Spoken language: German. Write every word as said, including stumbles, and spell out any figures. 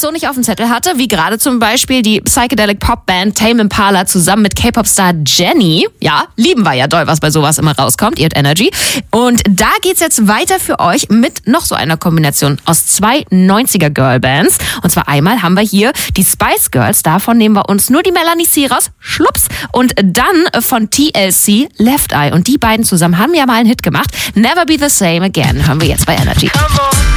so nicht auf dem Zettel hatte, wie gerade zum Beispiel die Psychedelic Pop Band Tame Impala zusammen mit K-Pop-Star Jennie. Ja, lieben wir ja doll, was bei sowas immer rauskommt. Ihr habt Energy. Und da geht's jetzt weiter für euch mit noch so einer Kombination aus zwei neunziger Girlbands. Und zwar einmal haben wir hier die Spice Girls. Davon nehmen wir uns nur die Melanie C raus. Schlups. Und dann von T L C Left Eye. Und die beiden zusammen haben ja mal einen Hit gemacht. Never Be the Same Again. Hören wir jetzt bei Energy.